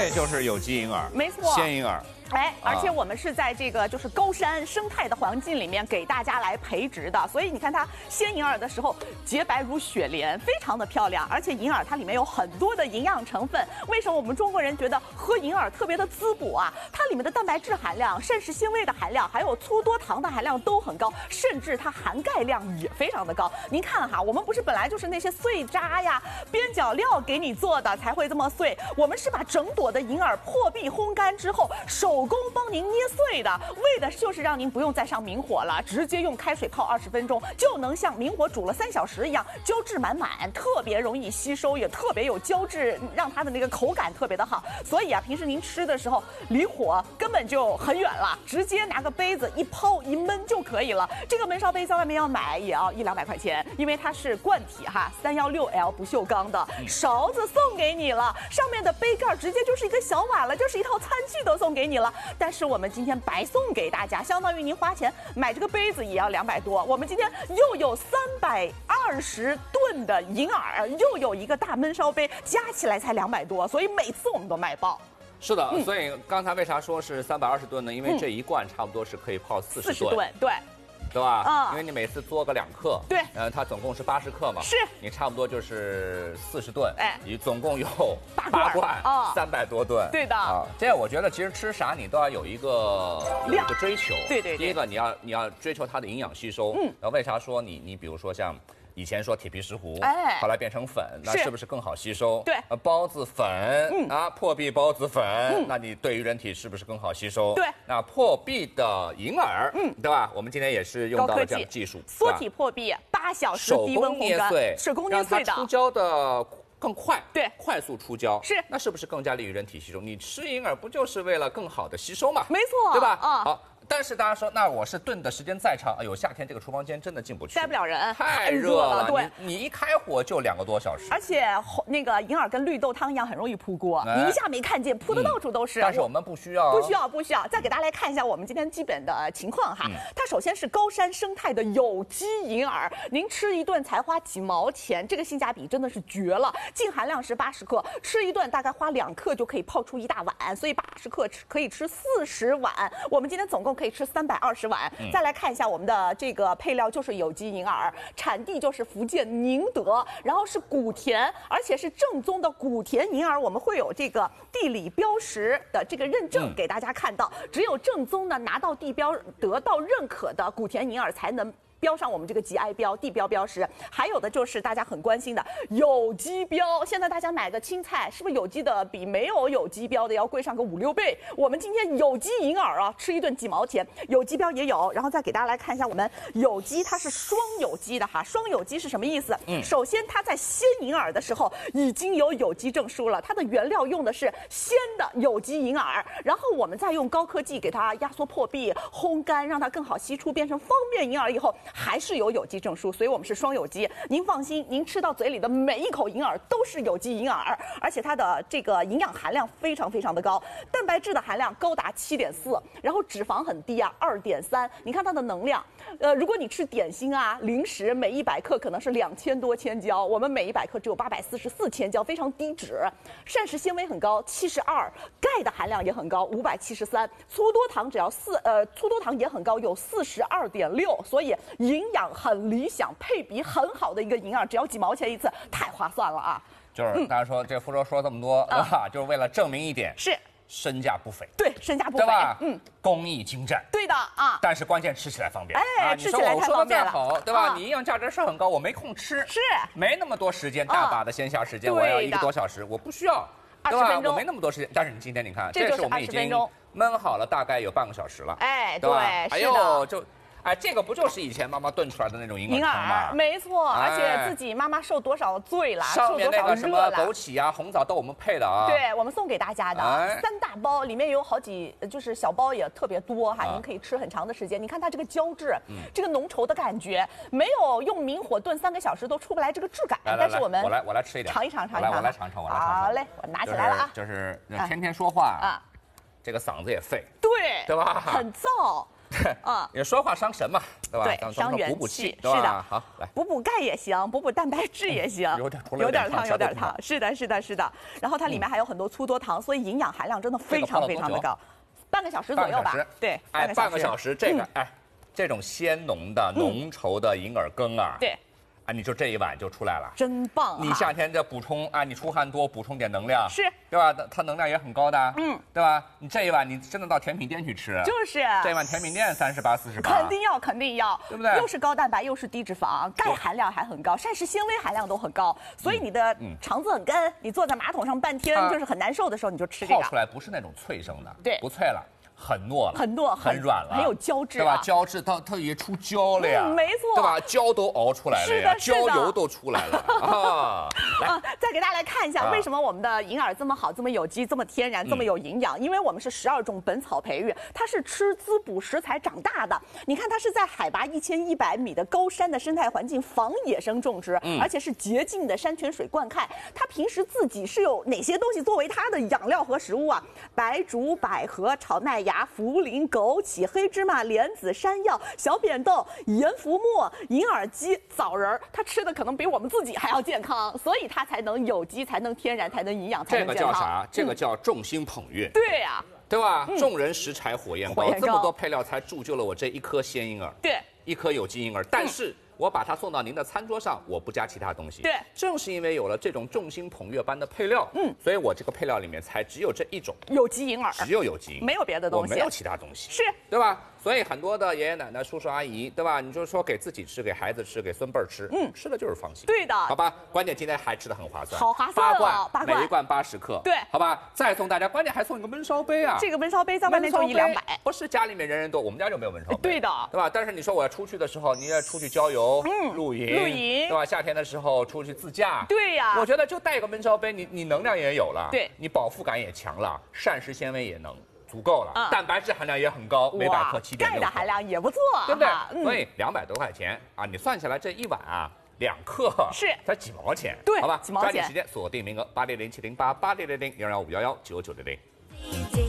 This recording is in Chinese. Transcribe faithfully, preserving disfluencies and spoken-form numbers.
这就是有机银耳， 没错， 鲜银耳。 哎，而且我们是在这个就是高山生态的环境里面给大家来培植的，所以你看它鲜银耳的时候洁白如雪莲，非常的漂亮。而且银耳它里面有很多的营养成分，为什么我们中国人觉得喝银耳特别的滋补啊？它里面的蛋白质含量、膳食纤维的含量，还有粗多糖的含量都很高，甚至它含钙量也非常的高。您看哈，我们不是本来就是那些碎渣呀、边角料给你做的才会这么碎，我们是把整朵的银耳破壁烘干之后手。手工帮您捏碎的，为的就是让您不用再上明火了，直接用开水泡二十分钟，就能像明火煮了三小时一样，胶质满满，特别容易吸收，也特别有胶质，让它的那个口感特别的好。所以啊，平时您吃的时候离火根本就很远了，直接拿个杯子一泡一焖就可以了。这个焖烧杯在外面要买也要一两百块钱，因为它是罐体哈，三幺六 L 不锈钢的，勺子送给你了，上面的杯盖直接就是一个小碗了，就是一套餐具都送给你了。但是我们今天白送给大家，相当于您花钱买这个杯子也要两百多。我们今天又有三百二十吨的银耳，又有一个大焖烧杯，加起来才两百多，所以每次我们都卖爆。 是的，嗯、所以刚才为啥说是三百二十吨呢？因为这一罐差不多是可以泡四十吨， 对。 对吧？ 嗯， 因为你每次做个两克， 对， 呃，它总共是八十克嘛， 是， 你差不多就是四十吨， 哎， 你总共有八八罐啊， 三百多吨， 对的啊。这样我觉得其实吃啥你都要有一个有一个追求， 对对对。 第一个你要你要追求它的营养吸收，嗯，然后为啥说你你比如说像。以前说铁皮石斛，哎，后来变成粉，那是不是更好吸收？ 对， 呃，孢子粉，嗯啊，破壁孢子粉，嗯，那你对于人体是不是更好吸收？ 对， 那破壁的银耳，嗯，对吧？我们今天也是用到了这样的技术， 缩体破壁，八小时低温烘干，手工捏碎的， 让它出胶的更快， 对， 快速出胶， 是， 那是不是更加利于人体吸收？你吃银耳不就是为了更好的吸收嘛？ 没错， 对吧？ 啊， 好。但是大家说，那我是炖的时间再长，哎呦，夏天这个厨房间真的进不去， 待不了人， 太热了。 对， 你, 你一开火就两个多小时， 而且那个银耳跟绿豆汤一样，很容易扑锅，哎、你一下没看见，扑的到处都是。 嗯、但是我们不需要， 不需要，不需要。再给大家来看一下我们今天基本的情况哈。嗯、它首先是高山生态的有机银耳，您吃一顿才花几毛钱，这个性价比真的是绝了。净含量是八十克，吃一顿大概花两克就可以泡出一大碗，所以八十克吃可以吃四十碗。我们今天总共可以吃三百二十。碗，再来看一下我们的这个配料，就是有机银耳，产地就是福建宁德，然后是古田，而且是正宗的古田银耳，我们会有这个地理标识的这个认证给大家看到，只有正宗的拿到地标得到认可的古田银耳才能标上我们这个 G I 标、地标标识。还有的就是大家很关心的有机标，现在大家买个青菜是不是有机的比没有有机标的要贵上个五六倍？我们今天有机银耳啊，吃一顿几毛钱，有机标也有。然后再给大家来看一下我们有机，它是双有机的哈。双有机是什么意思？嗯，首先它在鲜银耳的时候已经有有机证书了，它的原料用的是鲜的有机银耳，然后我们再用高科技给它压缩破壁、烘干，让它更好吸出，变成方便银耳以后。还是有有机证书，所以我们是双有机。您放心，您吃到嘴里的每一口银耳都是有机银耳，而且它的这个营养含量非常非常的高，蛋白质的含量高达七点四，然后脂肪很低啊，二点三。你看它的能量，呃，如果你吃点心啊、零食，每一百克可能是两千多千焦，我们每一百克只有八百四十四千焦，非常低脂。膳食纤维很高，七十二，钙的含量也很高，五百七十三。粗多糖只要四，呃，粗多糖也很高，有四十二点六，所以。营养很理想，配比很好的一个银耳，只要几毛钱一次，太划算了啊！ 就是大家说、嗯、这福州说这么多，对吧？就是为了证明一点， 是身价不菲， 对，身价不菲， 对吧？ 嗯， 工艺精湛， 对的啊。 但是关键吃起来方便， 哎， 啊、 吃起来太方便了， 你说我说的再好，对吧？啊、你营养价值是很高，我没空吃， 是没那么多时间，大把的闲暇时间， 啊、 我要一个多小时，我不需要。 二十分钟， 我没那么多时间，但是你今天你看， 这是我们已经焖好了，大概有半个小时了。 哎， 对吧？哎呦，就。哎，这个不就是以前妈妈炖出来的那种银耳汤吗？ 没错，而且自己妈妈受多少罪了， 上面那个什么枸杞啊、红枣都我们配的啊。 对，我们送给大家的、哎、三大包，里面有好几，就是小包也特别多哈，啊、您可以吃很长的时间。你看它这个胶质，嗯、这个浓稠的感觉，没有用明火炖三个小时都出不来这个质感。 来来来， 但是我们我来我来吃一点， 尝一尝尝一尝， 我来尝尝，我来尝尝。 好嘞，我拿起来了啊。 就是天天说话啊，这个嗓子也废， 对对吧？ 很燥。 啊，也说话伤神嘛，对吧？ 对，伤元气， 补补气， 是的。 好，来， 补补钙也行，补补蛋白质也行， 有点有点烫，有点烫，是的，是的，是的。然后它里面还有很多粗多糖，所以营养含量真的非常非常的高，半个小时左右吧。对， 哎，半个小时，这个哎，这种鲜浓的、浓稠的银耳羹啊， 对。 啊，你就这一碗就出来了， 真棒！ 你夏天这补充啊，你出汗多，补充点能量， 是， 对吧？它能量也很高的， 嗯， 对吧？你这一碗你真的到甜品店去吃， 就是这一碗甜品店三十八、四十八， 肯定要，肯定要， 对不对？ 又是高蛋白，又是低脂肪，钙含量还很高，膳食纤维含量都很高，所以你的肠子很干，你坐在马桶上半天就是很难受的时候，你就吃这个。 泡出来不是那种脆生的， 对， 不脆了。很糯了， 很糯， 很软了， 很有胶质， 对吧？胶质它它也出胶了呀， 没错， 对吧？胶都熬出来了呀，胶油都出来了啊！ 啊，再给大家来看一下，为什么我们的银耳这么好，这么有机，这么天然，这么有营养？因为我们是十二种本草培育，它是吃滋补食材长大的。你看，它是在海拔一千一百米的高山的生态环境防野生种植，而且是洁净的山泉水灌溉。它平时自己是有哪些东西作为它的养料和食物啊？白术、百合、炒麦芽。茯苓、枸杞、黑芝麻、莲子、山药、小扁豆、盐浮沫、银耳鸡、枣仁儿，它吃的可能比我们自己还要健康，所以它才能有机，才能天然，才能营养，才能健康。 这个叫啥？这个叫众星捧月。 对呀， 对吧？众人拾柴火焰高，这么多配料才铸就了我这一颗鲜银耳， 对， 一颗有机银耳。但是我把它送到您的餐桌上，我不加其他东西。 对， 正是因为有了这种众星捧月般的配料，嗯，所以我这个配料里面才只有这一种有机银耳， 只有有机， 没有别的东西， 我没有其他东西， 是， 对吧？所以很多的爷爷奶奶、叔叔阿姨，对吧？你就说给自己吃，给孩子吃，给孙辈儿吃，嗯，吃的就是放心。 对的， 好吧。关键今天还吃的很划算， 好划算哦， 八罐， 每一罐八十克， 对， 好吧。再送大家，关键还送一个焖烧杯啊！ 这个焖烧杯在外面就一两百， 不是家里面人人多，我们家就没有焖烧杯， 对的， 对吧？但是你说我要出去的时候，你要出去郊游、嗯，露营， 露营， 对吧？夏天的时候出去自驾， 对呀。 我觉得就带一个焖烧杯，你你能量也有了， 对， 你饱腹感也强了，膳食纤维也能。足够了，嗯、蛋白质含量也很高，每百克七点六。 钙的含量也不错， 对不对？嗯、所以两百多块钱啊，你算下来这一碗啊，两克是才几毛钱， 对， 好吧？ 几毛钱。 抓紧时间锁定名额八六零七零八八六零零零幺五幺幺九九零零。